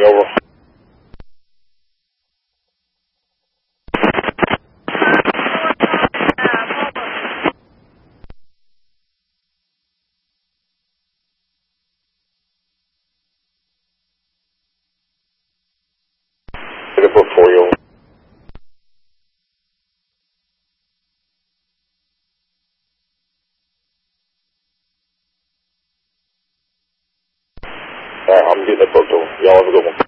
Morning, over. Put for you. I'm getting the photo. Y'all have a good one.